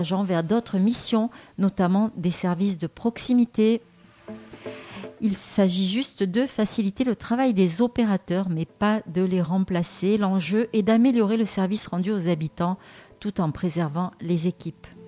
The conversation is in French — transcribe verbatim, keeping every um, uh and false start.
vers d'autres missions, notamment des services de proximité. Il s'agit juste de faciliter le travail des opérateurs, mais pas de les remplacer. L'enjeu est d'améliorer le service rendu aux habitants tout en préservant les équipes.